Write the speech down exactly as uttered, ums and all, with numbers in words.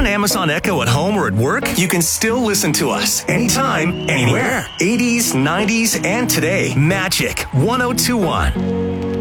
an Amazon Echo at home or at work? You can still listen to us anytime, anywhere. eighties, nineties, and today. Magic ten twenty-one.